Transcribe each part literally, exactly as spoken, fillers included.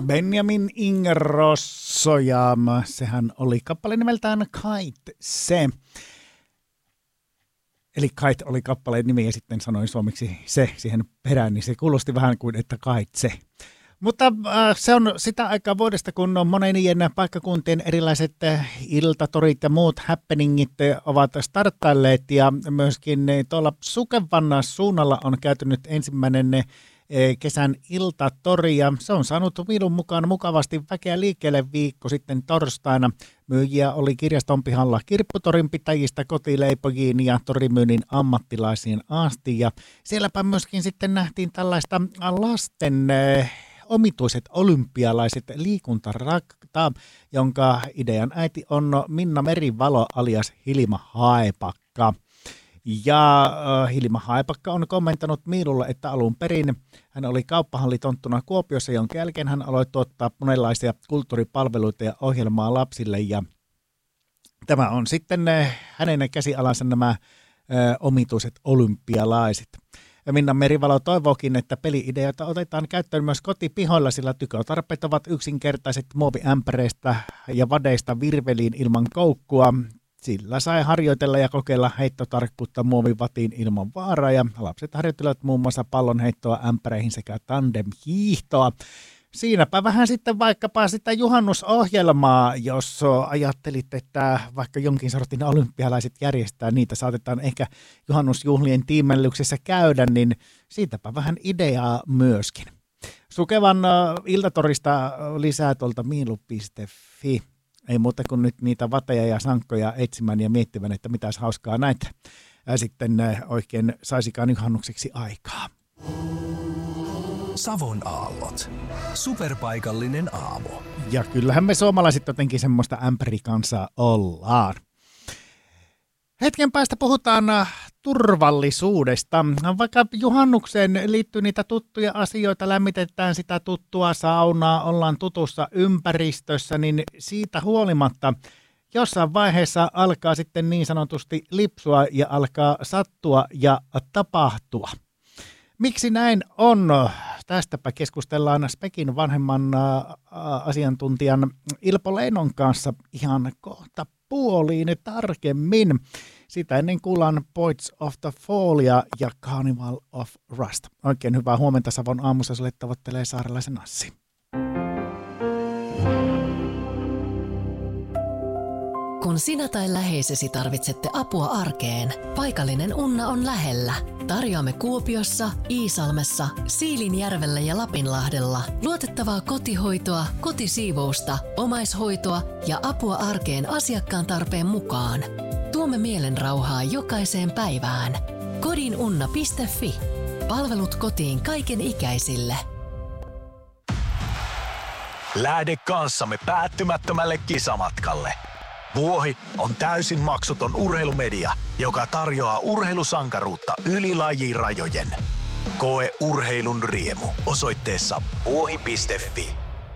Benjamin Ingrosso ja sehän oli kappale nimeltään Kite se. Eli Kite oli kappaleen nimi ja sitten sanoin suomeksi se siihen perään, niin se kuulosti vähän kuin että Kite se. Mutta äh, se on sitä aikaa vuodesta, kun on monien paikkakuntien erilaiset äh, iltatorit ja muut happeningit äh, ovat starttailleet ja myöskin äh, tuolla Sukevan suunnalla on käyty nyt ensimmäinen äh, kesän iltatori ja se on saanut Vilun mukaan mukavasti väkeä liikkeelle viikko sitten torstaina. Myyjiä oli kirjaston pihalla kirpputorin pitäjistä kotileipojiin ja torimyynnin ammattilaisiin asti ja sielläpä myöskin sitten nähtiin tällaista lasten äh, omituiset olympialaiset liikuntarakta, jonka idean äiti on Minna Merivalo alias Hilma Haepakka. Ja äh, Hilma Haepakka on kommentoinut Miilulle, että alun perin hän oli kauppahallitonttuna Kuopiossa, jonka jälkeen hän aloitti tuottaa monenlaisia kulttuuripalveluita ja ohjelmaa lapsille. Ja tämä on sitten äh, hänen käsialansa nämä äh, omituiset olympialaiset. Minna Merivalo toivookin, että peli-ideoita otetaan käyttöön myös kotipihoilla, sillä tykötarpeet ovat yksinkertaiset muoviämpäreistä ja vadeista virveliin ilman koukkua. Sillä sai harjoitella ja kokeilla heittotarkkuutta muovivatiin ilman vaaraa ja lapset harjoittelevat muun muassa pallonheittoa ämpäreihin sekä tandemhiihtoa. Siinäpä vähän sitten vaikkapa sitä juhannusohjelmaa, jos ajattelit, että vaikka jonkin sortin olympialaiset järjestää, niitä saatetaan ehkä juhannusjuhlien tiimellyksessä käydä, niin siitäpä vähän ideaa myöskin. Sukevan iltatorista lisää tuolta miilu piste fi. Ei muuta kuin nyt niitä vateja ja sankkoja etsimään ja miettivän, että mitäs hauskaa näitä sitten oikein saisikaan juhannukseksi aikaa. Savon aallot. Superpaikallinen aamu. Ja kyllähän me suomalaiset jotenkin semmoista ämpärikansaa ollaan. Hetken päästä puhutaan turvallisuudesta. Vaikka juhannukseen liittyy niitä tuttuja asioita, lämmitetään sitä tuttua saunaa, ollaan tutussa ympäristössä, niin siitä huolimatta jossain vaiheessa alkaa sitten niin sanotusti lipsua ja alkaa sattua ja tapahtua. Miksi näin on? Tästäpä keskustellaan Spekin vanhemman asiantuntijan Ilpo Leinon kanssa ihan kohta puoliin tarkemmin. Sitä ennen kuullaan Poets of the Fallia ja Carnival of Rust. Oikein hyvää huomenta Savon aamussa, sulle tavoittelee Saarelaisen Assi. Kun sinä tai läheisesi tarvitsette apua arkeen, paikallinen Unna on lähellä. Tarjoamme Kuopiossa, Iisalmessa, Siilinjärvellä ja Lapinlahdella luotettavaa kotihoitoa, kotisiivousta, omaishoitoa ja apua arkeen asiakkaan tarpeen mukaan. Tuomme mielenrauhaa jokaiseen päivään. kodinunna piste fi. Palvelut kotiin kaiken ikäisille. Lähde kanssamme päättymättömälle kisamatkalle. Vuohi on täysin maksuton urheilumedia, joka tarjoaa urheilusankaruutta yli lajirajojen. Koe urheilun riemu osoitteessa vuohi piste fi.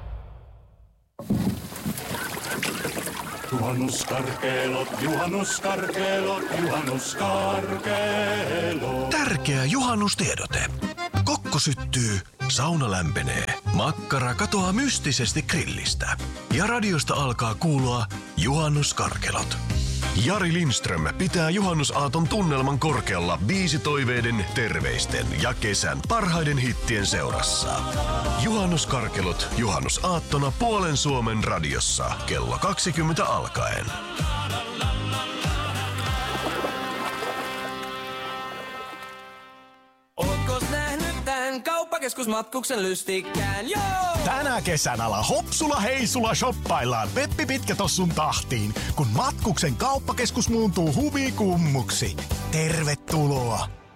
Juhannuskarkeelot, juhannuskarkeelot, juhannuskarkeelot. Tärkeä juhannustiedote. Kokko syttyy, sauna lämpenee, makkara katoaa mystisesti grillistä ja radiosta alkaa kuulua juhannuskarkelot. Jari Lindström pitää juhannusaaton tunnelman korkealla biisitoiveiden, terveisten ja kesän parhaiden hittien seurassa. Juhannuskarkelot juhannusaattona puolen Suomen radiossa kello kaksikymmentä alkaen. Kauppakeskusmatkuksen lystikkään, joo! Tänä kesänä hopsula heisulla shoppaillaan Peppi Pitkätossun tahtiin, kun matkuksen kauppakeskus muuntuu huvikummuksi. Tervetuloa!